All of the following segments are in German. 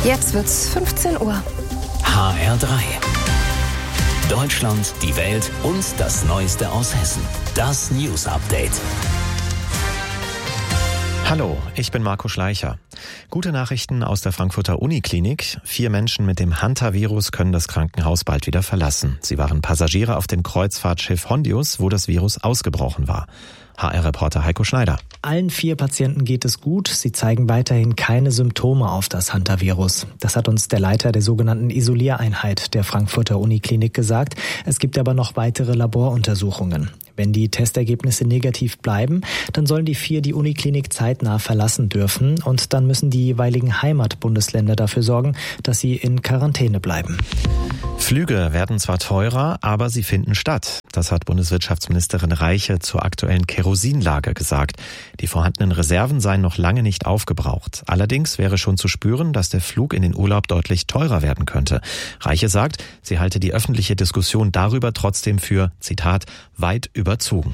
Jetzt wird's 15 Uhr. HR3. Deutschland, die Welt und das Neueste aus Hessen. Das News Update. Hallo, ich bin Marco Schleicher. Gute Nachrichten aus der Frankfurter Uniklinik. 4 Menschen mit dem Hantavirus können das Krankenhaus bald wieder verlassen. Sie waren Passagiere auf dem Kreuzfahrtschiff Hondius, wo das Virus ausgebrochen war. HR-Reporter Heiko Schneider. Allen 4 Patienten geht es gut. Sie zeigen weiterhin keine Symptome auf das Hantavirus. Das hat uns der Leiter der sogenannten Isoliereinheit der Frankfurter Uniklinik gesagt. Es gibt aber noch weitere Laboruntersuchungen. Wenn die Testergebnisse negativ bleiben, dann sollen die 4 die Uniklinik zeitnah verlassen dürfen und dann müssen die jeweiligen Heimatbundesländer dafür sorgen, dass sie in Quarantäne bleiben. Flüge werden zwar teurer, aber sie finden statt. Das hat Bundeswirtschaftsministerin Reiche zur aktuellen Kerosinlage gesagt. Die vorhandenen Reserven seien noch lange nicht aufgebraucht. Allerdings wäre schon zu spüren, dass der Flug in den Urlaub deutlich teurer werden könnte. Reiche sagt, sie halte die öffentliche Diskussion darüber trotzdem für, Zitat, weit überzogen.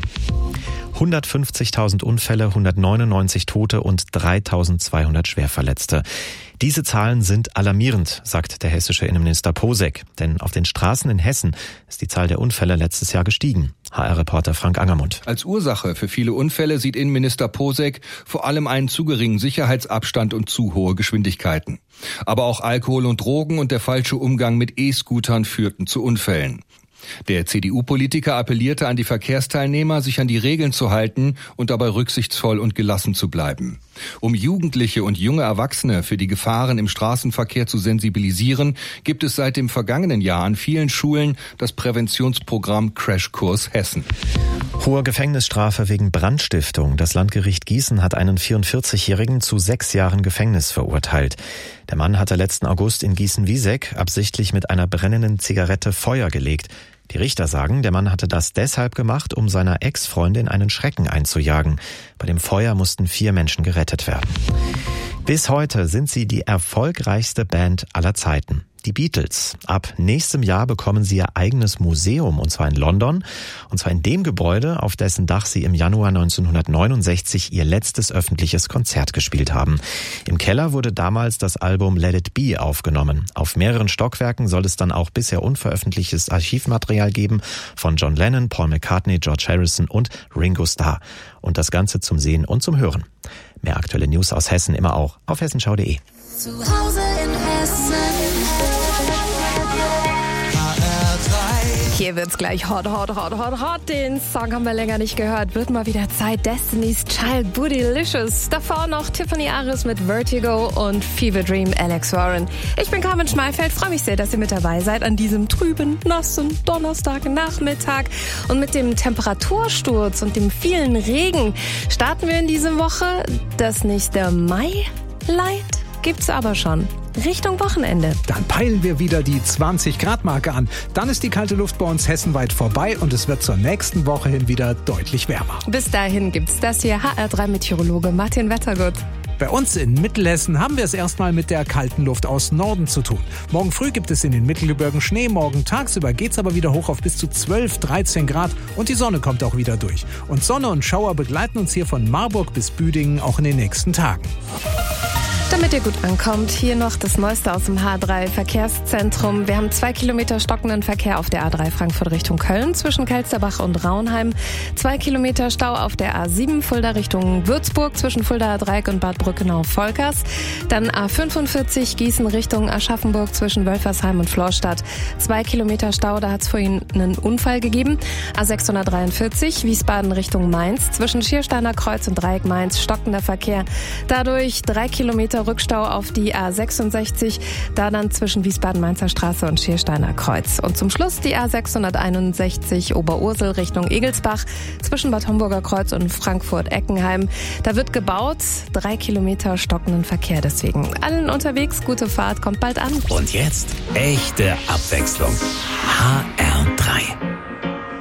150.000 Unfälle, 199 Tote und 3.200 Schwerverletzte. Diese Zahlen sind alarmierend, sagt der hessische Innenminister Posek. Denn auf den Straßen in Hessen ist die Zahl der Unfälle letztes Jahr gestiegen. HR-Reporter Frank Angermund. Als Ursache für viele Unfälle sieht Innenminister Posek vor allem einen zu geringen Sicherheitsabstand und zu hohe Geschwindigkeiten. Aber auch Alkohol und Drogen und der falsche Umgang mit E-Scootern führten zu Unfällen. Der CDU-Politiker appellierte an die Verkehrsteilnehmer, sich an die Regeln zu halten und dabei rücksichtsvoll und gelassen zu bleiben. Um Jugendliche und junge Erwachsene für die Gefahren im Straßenverkehr zu sensibilisieren, gibt es seit dem vergangenen Jahr an vielen Schulen das Präventionsprogramm Crashkurs Hessen. Hohe Gefängnisstrafe wegen Brandstiftung. Das Landgericht Gießen hat einen 44-Jährigen zu 6 Jahren Gefängnis verurteilt. Der Mann hatte letzten August in Gießen-Wieseck absichtlich mit einer brennenden Zigarette Feuer gelegt. Die Richter sagen, der Mann hatte das deshalb gemacht, um seiner Ex-Freundin einen Schrecken einzujagen. Bei dem Feuer mussten 4 Menschen gerettet werden. Bis heute sind sie die erfolgreichste Band aller Zeiten. Die Beatles. Ab nächstem Jahr bekommen sie ihr eigenes Museum, und zwar in London. Und zwar in dem Gebäude, auf dessen Dach sie im Januar 1969 ihr letztes öffentliches Konzert gespielt haben. Im Keller wurde damals das Album Let It Be aufgenommen. Auf mehreren Stockwerken soll es dann auch bisher unveröffentlichtes Archivmaterial geben von John Lennon, Paul McCartney, George Harrison und Ringo Starr. Und das Ganze zum Sehen und zum Hören. Mehr aktuelle News aus Hessen immer auch auf hessenschau.de. Zu Hause in Hessen. Hier wird's gleich hot. Den Song haben wir länger nicht gehört. Wird mal wieder Zeit. Destiny's Child, Bootylicious. Davor noch Tiffany Aris mit Vertigo und Fever Dream, Alex Warren. Ich bin Carmen Schmeifeld. Freue mich sehr, dass ihr mit dabei seid an diesem trüben, nassen Donnerstagnachmittag. Und mit dem Temperatursturz und dem vielen Regen starten wir in diese Woche. Das nächste Mai-Light gibt's aber schon. Richtung Wochenende. Dann peilen wir wieder die 20-Grad-Marke an. Dann ist die kalte Luft bei uns hessenweit vorbei und es wird zur nächsten Woche hin wieder deutlich wärmer. Bis dahin gibt's das hier. HR3-Meteorologe Martin Wettergut. Bei uns in Mittelhessen haben wir es erstmal mit der kalten Luft aus Norden zu tun. Morgen früh gibt es in den Mittelgebirgen Schnee, morgen tagsüber geht's aber wieder hoch auf bis zu 12, 13 Grad und die Sonne kommt auch wieder durch. Und Sonne und Schauer begleiten uns hier von Marburg bis Büdingen auch in den nächsten Tagen. Damit ihr gut ankommt, hier noch das Neueste aus dem H3-Verkehrszentrum. Wir haben 2 Kilometer stockenden Verkehr auf der A3 Frankfurt Richtung Köln zwischen Kelsterbach und Raunheim. 2 Kilometer Stau auf der A7 Fulda Richtung Würzburg zwischen Fuldaer Dreieck und Bad Brückenau-Volkers. Dann A45 Gießen Richtung Aschaffenburg zwischen Wölfersheim und Florstadt. 2 Kilometer Stau, da hat es vorhin einen Unfall gegeben. A643 Wiesbaden Richtung Mainz zwischen Schiersteiner Kreuz und Dreieck Mainz stockender Verkehr. Dadurch 3 Kilometer Rückstau auf die A66, da dann zwischen Wiesbaden-Mainzer Straße und Schiersteiner Kreuz. Und zum Schluss die A661 Oberursel Richtung Egelsbach zwischen Bad Homburger Kreuz und Frankfurt-Eckenheim. Da wird gebaut, 3 Kilometer stockenden Verkehr deswegen. Allen unterwegs, gute Fahrt, kommt bald an. Und jetzt echte Abwechslung. HR3.